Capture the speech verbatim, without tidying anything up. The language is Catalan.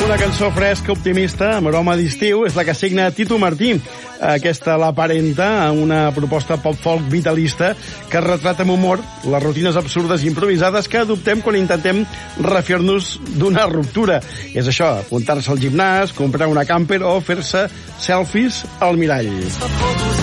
Una cançó fresca, optimista, amb aroma d'estiu, és la que signa Tito Martí. Aquesta l'aparenta, una proposta pop-folk vitalista que retrata amb humor les rutines absurdes i improvisades que adoptem quan intentem refer-nos d'una ruptura. És això, apuntar-se al gimnàs, comprar una camper o fer-se selfies al mirall.